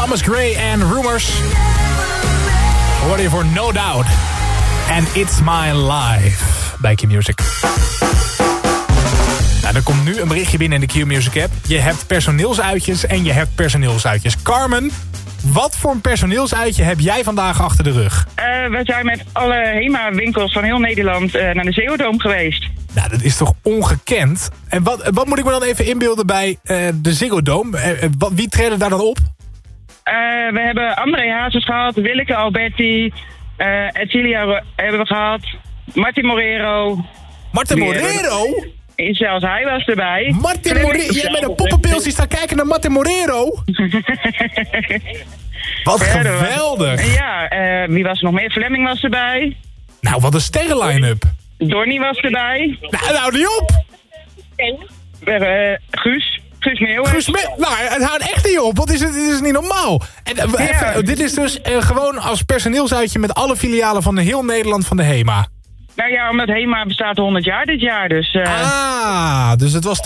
Thomas Gray en Rumors. Hoor je voor No Doubt. En It's My Life bij Q-Music. Nou, er komt nu een berichtje binnen in de Q-Music app. Je hebt personeelsuitjes en je hebt personeelsuitjes. Carmen, wat voor een personeelsuitje heb jij vandaag achter de rug? We zijn met alle HEMA-winkels van heel Nederland naar de Ziggo Dome geweest. Nou, dat is toch ongekend? En wat moet ik me dan even inbeelden bij de Ziggo Dome? Wie treden daar dan op? We hebben André Hazes gehad, Willeke Alberti, Edcilia hebben we gehad, Martin Morero. Martin Morero? Zelfs hij was erbij. Martin Morero? Jij met een poppenpils die staat kijken naar Martin Morero? Wat geweldig. Ja, wie was er nog meer? Fleming was erbij. Nou, wat een sterren-line-up. Donnie was erbij. Nou, niet op. Guus Meeuwers. Guus Meeuwers. Nou, het houdt echt niet op, want dit is niet normaal. En, dit is dus gewoon als personeelsuitje met alle filialen van heel Nederland van de HEMA. Nou ja, omdat HEMA bestaat 100 jaar dit jaar, dus... Dus het was